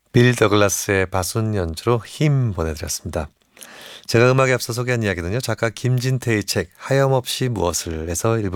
빌 더글라스의 바순 연주로 힘 보내드렸습니다. 제가 음악에 앞서 소개한 이야기는요. 작가 김진태의 책 하염없이 무엇을 해서 일부